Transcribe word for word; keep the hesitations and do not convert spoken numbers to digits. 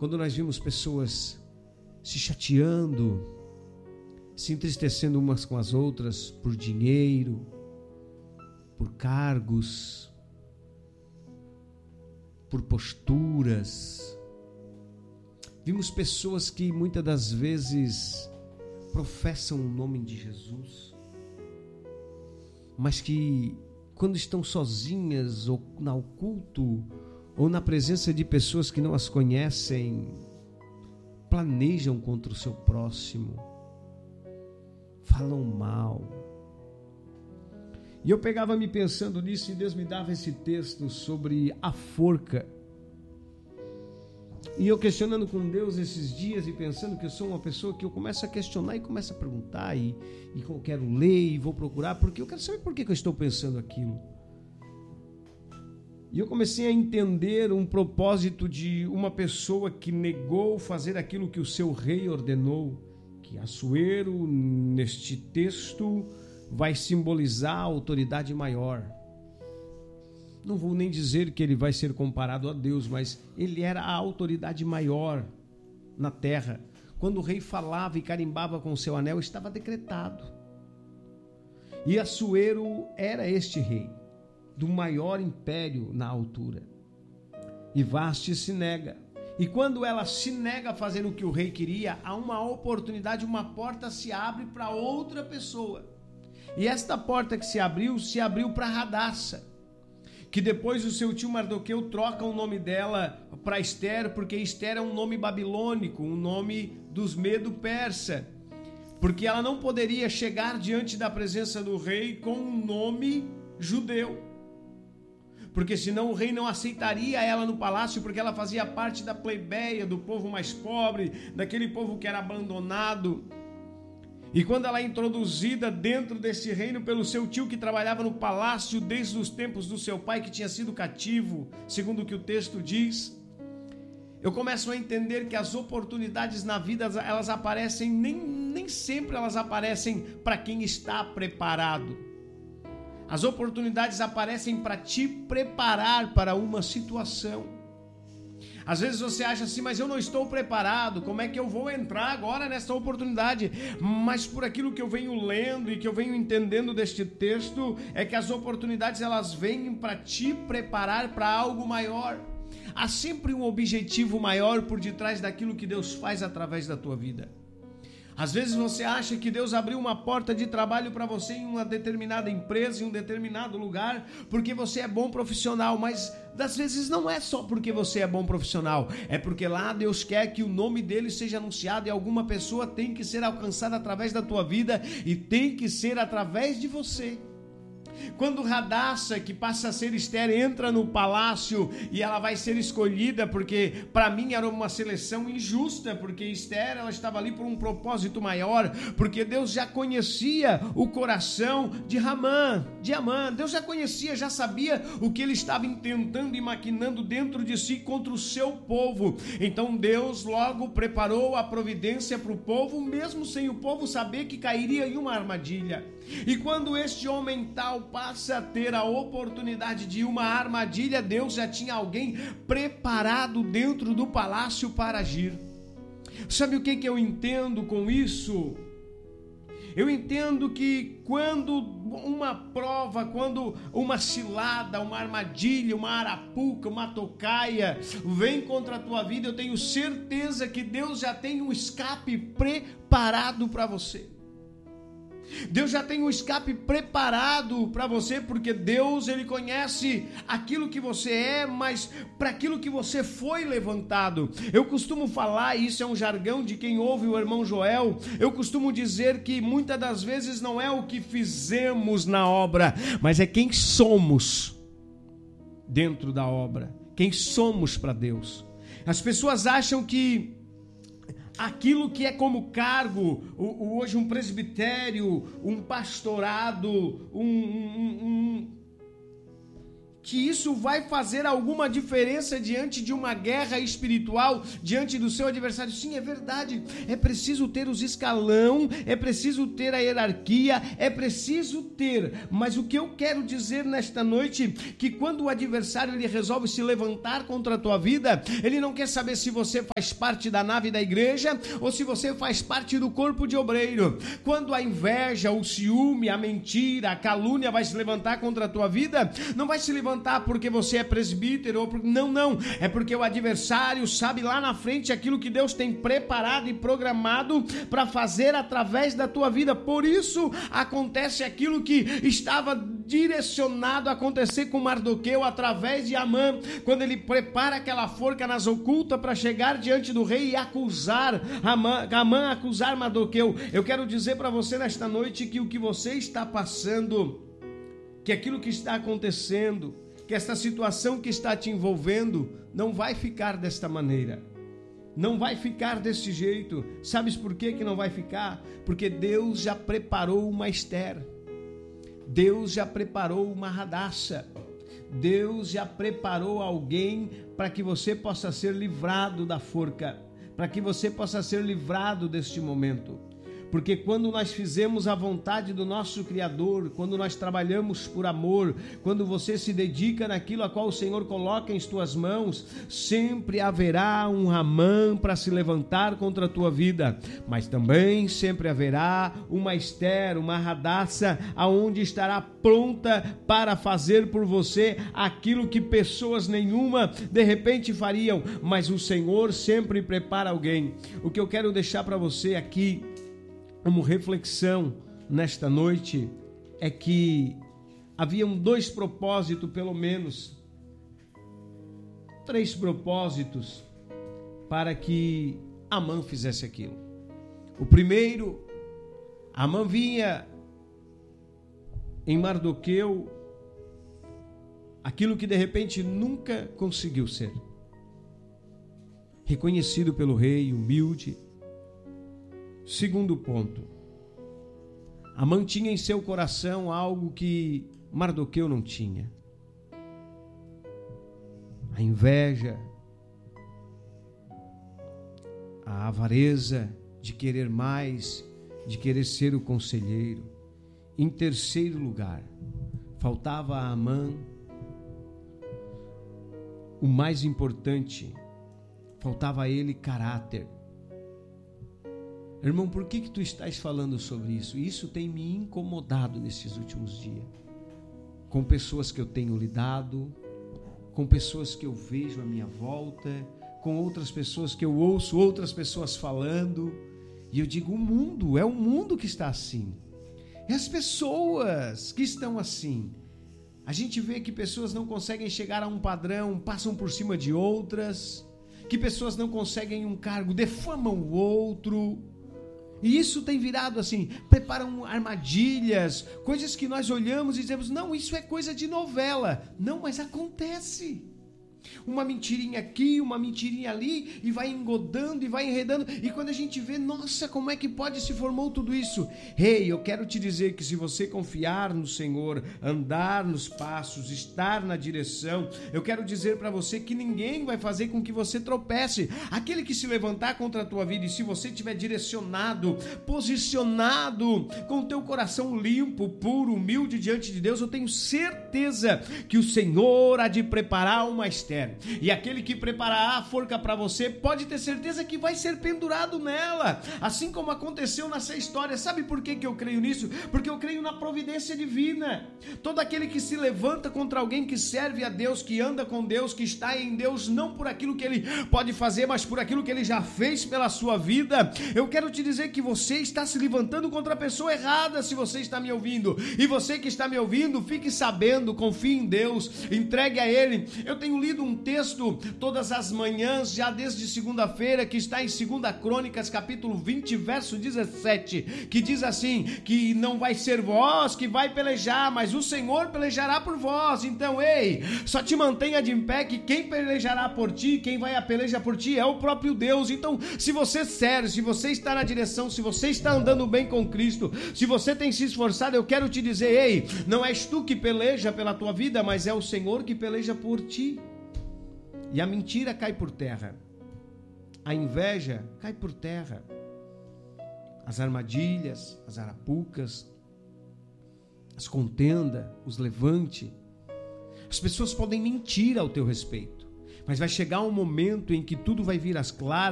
quando nós vimos pessoas se chateando, se entristecendo umas com as outras por dinheiro, por cargos, por posturas. Vimos pessoas que muitas das vezes professam o nome de Jesus, mas que quando estão sozinhas ou no culto ou na presença de pessoas que não as conhecem, planejam contra o seu próximo, falam mal. E eu pegava me pensando nisso e Deus me dava esse texto sobre a forca. E eu questionando com Deus esses dias e pensando que eu sou uma pessoa que eu começo a questionar e começo a perguntar e, e eu quero ler e vou procurar, porque eu quero saber por que, que eu estou pensando aquilo. E eu comecei a entender um propósito de uma pessoa que negou fazer aquilo que o seu rei ordenou, que Assuero, neste texto, vai simbolizar a autoridade maior. Não vou nem dizer que ele vai ser comparado a Deus, mas ele era a autoridade maior na terra. Quando o rei falava e carimbava com o seu anel, estava decretado. E Assuero era este rei, do maior império na altura. E Vasti se nega. E quando ela se nega a fazer o que o rei queria, há uma oportunidade, uma porta se abre para outra pessoa. E esta porta que se abriu, se abriu para Radassa, que depois o seu tio Mardoqueu troca o nome dela para Ester, porque Ester é um nome babilônico, um nome dos medo-persa, porque ela não poderia chegar diante da presença do rei com um nome judeu, porque senão o rei não aceitaria ela no palácio, porque ela fazia parte da plebeia, do povo mais pobre, daquele povo que era abandonado. E quando ela é introduzida dentro desse reino pelo seu tio que trabalhava no palácio desde os tempos do seu pai, que tinha sido cativo, segundo o que o texto diz, eu começo a entender que as oportunidades na vida, elas aparecem, nem, nem sempre elas aparecem para quem está preparado. As oportunidades aparecem para te preparar para uma situação. Às vezes você acha assim, mas eu não estou preparado, como é que eu vou entrar agora nessa oportunidade? Mas por aquilo que eu venho lendo e que eu venho entendendo deste texto, é que as oportunidades elas vêm para te preparar para algo maior. Há sempre um objetivo maior por detrás daquilo que Deus faz através da tua vida. Às vezes você acha que Deus abriu uma porta de trabalho para você em uma determinada empresa, em um determinado lugar, porque você é bom profissional, mas às vezes não é só porque você é bom profissional, é porque lá Deus quer que o nome dele seja anunciado e alguma pessoa tem que ser alcançada através da tua vida e tem que ser através de você. Quando Radassa, que passa a ser Ester, entra no palácio e ela vai ser escolhida, porque para mim era uma seleção injusta, porque Ester ela estava ali por um propósito maior, porque Deus já conhecia o coração de Ramã, de Amã, Deus já conhecia, já sabia o que ele estava intentando e maquinando dentro de si contra o seu povo. Então Deus logo preparou a providência para o povo, mesmo sem o povo saber que cairia em uma armadilha. E quando este homem tal passa a ter a oportunidade de uma armadilha, Deus já tinha alguém preparado dentro do palácio para agir. Sabe o que, que eu entendo com isso? Eu entendo que quando uma prova, quando uma cilada, uma armadilha, uma arapuca, uma tocaia vem contra a tua vida, eu tenho certeza que Deus já tem um escape preparado para você. Deus já tem um escape preparado para você, porque Deus ele conhece aquilo que você é, mas para aquilo que você foi levantado. Eu costumo falar, isso é um jargão de quem ouve o irmão Joel, eu costumo dizer que muitas das vezes não é o que fizemos na obra, mas é quem somos dentro da obra, quem somos para Deus. As pessoas acham que aquilo que é como cargo, hoje um presbitério, um pastorado, um, um, um, que isso vai fazer alguma diferença diante de uma guerra espiritual, diante do seu adversário. Sim, é verdade. É preciso ter os escalão, é preciso ter a hierarquia, é preciso ter. Mas o que eu quero dizer nesta noite, que quando o adversário ele resolve se levantar contra a tua vida, ele não quer saber se você faz parte da nave da igreja ou se você faz parte do corpo de obreiro. Quando a inveja, o ciúme, a mentira, a calúnia vai se levantar contra a tua vida, não vai se levantar porque você é presbítero ou porque... não, não, é porque o adversário sabe lá na frente aquilo que Deus tem preparado e programado para fazer através da tua vida. Por isso acontece aquilo que estava direcionado a acontecer com Mardoqueu através de Amã, quando ele prepara aquela forca nas ocultas para chegar diante do rei e acusar Amã, Amã acusar Mardoqueu. Eu quero dizer para você nesta noite que o que você está passando, que aquilo que está acontecendo, que esta situação que está te envolvendo não vai ficar desta maneira, não vai ficar desse jeito. Sabes por que que não vai ficar? Porque Deus já preparou uma Esther, Deus já preparou uma Radassa, Deus já preparou alguém para que você possa ser livrado da forca, para que você possa ser livrado deste momento. Porque quando nós fizemos a vontade do nosso Criador, quando nós trabalhamos por amor, quando você se dedica naquilo a qual o Senhor coloca em tuas mãos, sempre haverá um Amã para se levantar contra a tua vida, mas também sempre haverá uma Esther, uma Radassa, aonde estará pronta para fazer por você aquilo que pessoas nenhuma de repente fariam, mas o Senhor sempre prepara alguém. O que eu quero deixar para você aqui como reflexão nesta noite é que haviam dois propósitos, pelo menos três propósitos para que Amã fizesse aquilo. O primeiro, Amã vinha em Mardoqueu aquilo que de repente nunca conseguiu ser. Reconhecido pelo rei, humilde. Segundo ponto, Amã tinha em seu coração algo que Mardoqueu não tinha: a inveja, a avareza de querer mais, de querer ser o conselheiro. Em terceiro lugar, faltava a Amã o mais importante, faltava a ele caráter. Irmão, por que que tu estás falando sobre isso? Isso tem me incomodado nesses últimos dias. Com pessoas que eu tenho lidado, com pessoas que eu vejo à minha volta, com outras pessoas que eu ouço outras pessoas falando, e eu digo, o mundo, é o mundo que está assim. É as pessoas que estão assim. A gente vê que pessoas não conseguem chegar a um padrão, passam por cima de outras, que pessoas não conseguem um cargo, defamam o outro. E isso tem virado assim, preparam armadilhas, coisas que nós olhamos e dizemos, não, isso é coisa de novela. Não, mas acontece. Uma mentirinha aqui, uma mentirinha ali, e vai engodando e vai enredando, e quando a gente vê, nossa, como é que pode se formou tudo isso? Ei, eu quero te dizer que se você confiar no Senhor, andar nos passos, estar na direção, eu quero dizer para você que ninguém vai fazer com que você tropece. Aquele que se levantar contra a tua vida, e se você estiver direcionado, posicionado, com o teu coração limpo, puro, humilde diante de Deus, eu tenho certeza que o Senhor há de preparar uma Esther. E aquele que preparará a forca para você, pode ter certeza que vai ser pendurado nela, assim como aconteceu nessa história. Sabe por que que eu creio nisso? Porque eu creio na providência divina. Todo aquele que se levanta contra alguém que serve a Deus, que anda com Deus, que está em Deus, não por aquilo que ele pode fazer, mas por aquilo que ele já fez pela sua vida, eu quero te dizer que você está se levantando contra a pessoa errada, se você está me ouvindo. E você que está me ouvindo, fique sabendo, confie em Deus, entregue a Ele. Eu tenho lido um texto todas as manhãs, já desde segunda-feira, que está em segunda Crônicas, capítulo vinte, verso dezessete, que diz assim, que não vai ser vós que vai pelejar, mas o Senhor pelejará por vós. Então, ei, só te mantenha de em pé, que quem pelejará por ti, quem vai a peleja por ti é o próprio Deus. Então, se você serve, se você está na direção, se você está andando bem com Cristo, se você tem se esforçado, eu quero te dizer, ei, não és tu que peleja pela tua vida, mas é o Senhor que peleja por ti. E a mentira cai por terra, a inveja cai por terra, as armadilhas, as arapucas, as contendas, os levante. As pessoas podem mentir ao teu respeito, mas vai chegar um momento em que tudo vai vir às claras.